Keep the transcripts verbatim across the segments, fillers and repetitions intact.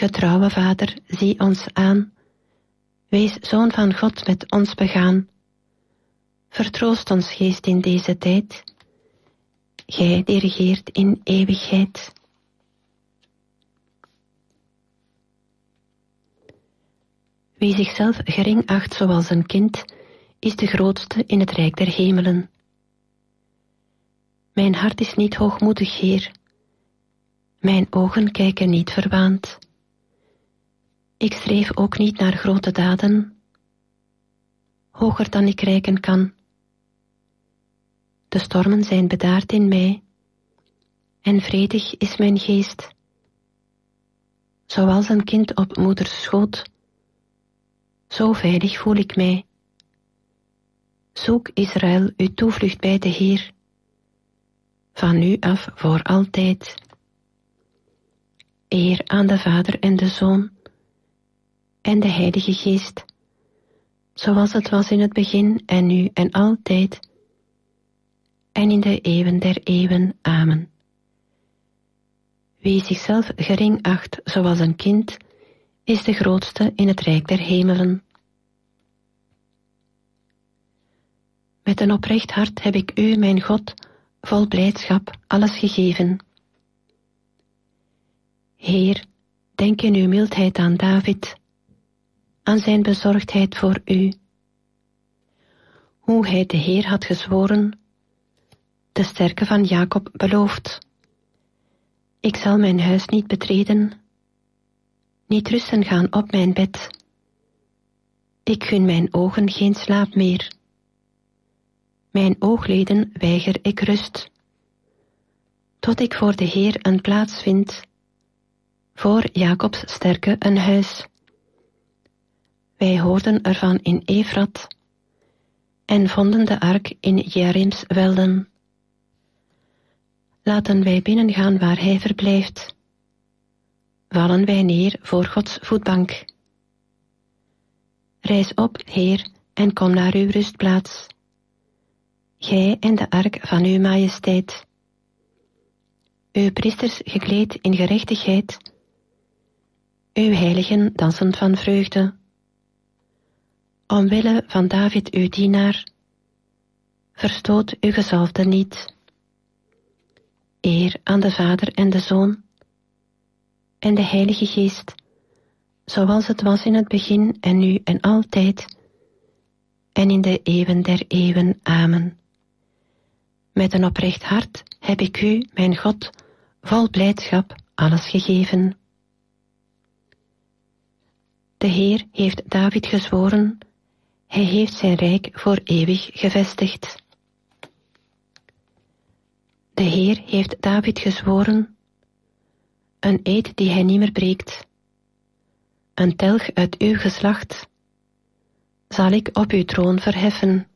Getrouwe Vader, zie ons aan. Wees Zoon van God met ons begaan. Vertroost ons geest in deze tijd. Gij die regeert in eeuwigheid. Wie zichzelf gering acht zoals een kind, is de grootste in het rijk der hemelen. Mijn hart is niet hoogmoedig, Heer. Mijn ogen kijken niet verwaand. Ik streef ook niet naar grote daden, hoger dan ik reiken kan. De stormen zijn bedaard in mij, en vredig is mijn geest. Zoals een kind op moeders schoot, zo veilig voel ik mij. Zoek, Israël, uw toevlucht bij de Heer, van nu af voor altijd. Eer aan de Vader en de Zoon en de Heilige Geest, zoals het was in het begin en nu en altijd, en in de eeuwen der eeuwen. Amen. Wie zichzelf gering acht zoals een kind, is de grootste in het rijk der hemelen. Met een oprecht hart heb ik u, mijn God, vol blijdschap alles gegeven. Heer, denk in uw mildheid aan David, aan zijn bezorgdheid voor u. Hoe hij de Heer had gezworen, de sterke van Jacob beloofd. Ik zal mijn huis niet betreden, niet rusten gaan op mijn bed. Ik gun mijn ogen geen slaap meer. Mijn oogleden weiger ik rust, tot ik voor de Heer een plaats vind, voor Jacobs sterke een huis. Wij hoorden ervan in Efrat en vonden de ark in Jerims welden. Laten wij binnengaan waar hij verblijft. Vallen wij neer voor Gods voetbank. Rijs op, Heer, en kom naar uw rustplaats. Gij en de ark van uw majesteit. Uw priesters gekleed in gerechtigheid. Uw heiligen dansend van vreugde. Omwille van David uw dienaar, verstoot uw gezalfde niet. Eer aan de Vader en de Zoon en de Heilige Geest, zoals het was in het begin en nu en altijd, en in de eeuwen der eeuwen. Amen. Met een oprecht hart heb ik u, mijn God, vol blijdschap alles gegeven. De Heer heeft David gezworen, hij heeft zijn rijk voor eeuwig gevestigd. De Heer heeft David gezworen, een eed die hij niet meer breekt. Een telg uit uw geslacht zal ik op uw troon verheffen.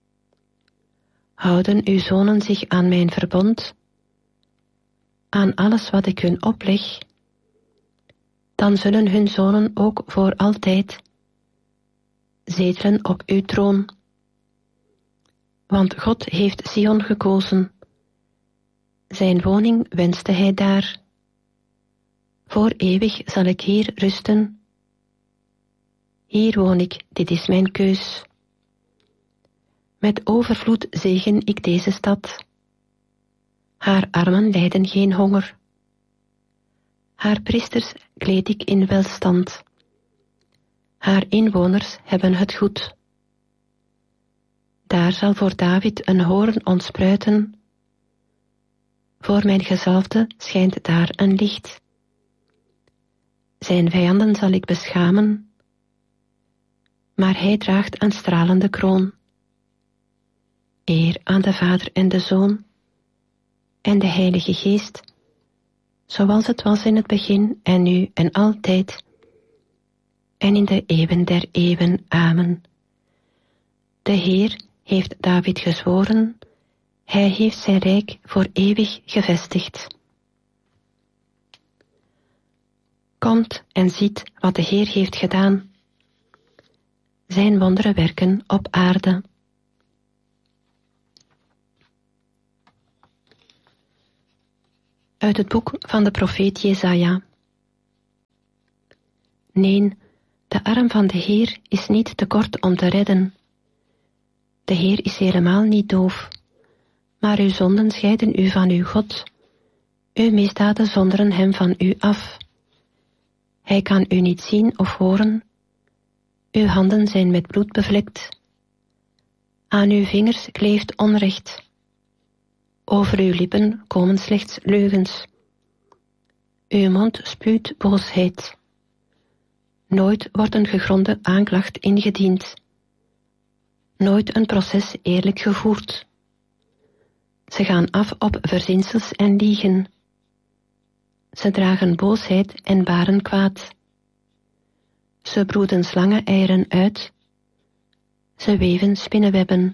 Houden uw zonen zich aan mijn verbond, aan alles wat ik hun opleg, dan zullen hun zonen ook voor altijd zetelen op uw troon. Want God heeft Sion gekozen. Zijn woning wenste hij daar. Voor eeuwig zal ik hier rusten. Hier woon ik, dit is mijn keus. Met overvloed zegen ik deze stad. Haar armen lijden geen honger. Haar priesters kleed ik in welstand. Haar inwoners hebben het goed. Daar zal voor David een hoorn ontspruiten. Voor mijn gezalfde schijnt daar een licht. Zijn vijanden zal ik beschamen, maar hij draagt een stralende kroon. Eer aan de Vader en de Zoon en de Heilige Geest, zoals het was in het begin en nu en altijd, en in de eeuwen der eeuwen. Amen. De Heer heeft David gezworen, hij heeft zijn rijk voor eeuwig gevestigd. Komt en ziet wat de Heer heeft gedaan, zijn wondere werken op aarde. Uit het boek van de profeet Jesaja. Nee, de arm van de Heer is niet te kort om te redden. De Heer is helemaal niet doof, maar uw zonden scheiden u van uw God. Uw misdaden zonderen hem van u af. Hij kan u niet zien of horen. Uw handen zijn met bloed bevlekt. Aan uw vingers kleeft onrecht. Over uw lippen komen slechts leugens. Uw mond spuwt boosheid. Nooit wordt een gegronde aanklacht ingediend. Nooit een proces eerlijk gevoerd. Ze gaan af op verzinsels en liegen. Ze dragen boosheid en baren kwaad. Ze broeden slangeneieren uit. Ze weven spinnenwebben.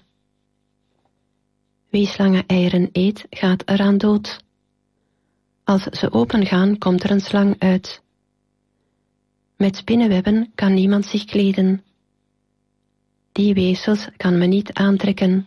Wie slangeneieren eet, gaat eraan dood. Als ze opengaan, komt er een slang uit. Met spinnenwebben kan niemand zich kleden. Die weefsels kan men niet aantrekken.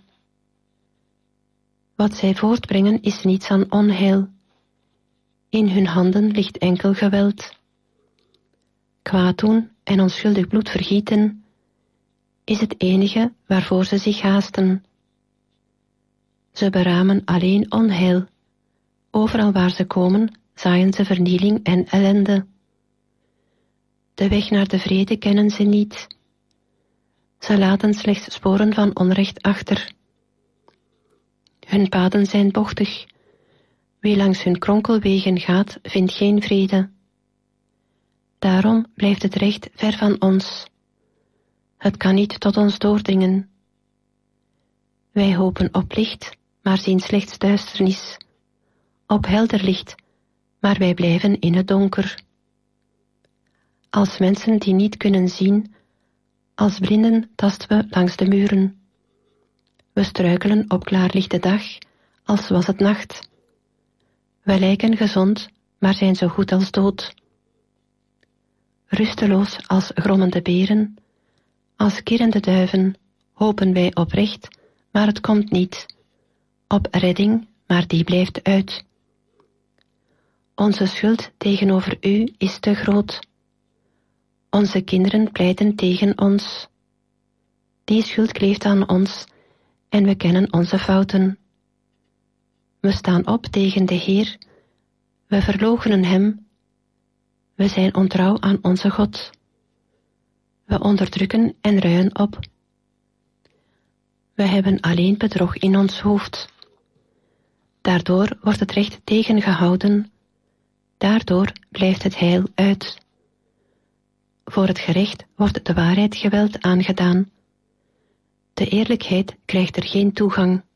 Wat zij voortbrengen is niets dan onheil. In hun handen ligt enkel geweld. Kwaad doen en onschuldig bloed vergieten is het enige waarvoor ze zich haasten. Ze beramen alleen onheil. Overal waar ze komen, zaaien ze vernieling en ellende. De weg naar de vrede kennen ze niet. Ze laten slechts sporen van onrecht achter. Hun paden zijn bochtig. Wie langs hun kronkelwegen gaat, vindt geen vrede. Daarom blijft het recht ver van ons. Het kan niet tot ons doordringen. Wij hopen op licht, maar zien slechts duisternis. Op helder licht, maar wij blijven in het donker. Als mensen die niet kunnen zien, als blinden tasten we langs de muren. We struikelen op klaarlichte dag, als was het nacht. We lijken gezond, maar zijn zo goed als dood. Rusteloos als grommende beren, als kirrende duiven, hopen wij oprecht, maar het komt niet. Op redding, maar die blijft uit. Onze schuld tegenover u is te groot. Onze kinderen pleiten tegen ons. Die schuld kleeft aan ons en we kennen onze fouten. We staan op tegen de Heer. We verloochenen hem. We zijn ontrouw aan onze God. We onderdrukken en ruien op. We hebben alleen bedrog in ons hoofd. Daardoor wordt het recht tegengehouden. Daardoor blijft het heil uit. Voor het gerecht wordt de waarheid geweld aangedaan. De eerlijkheid krijgt er geen toegang.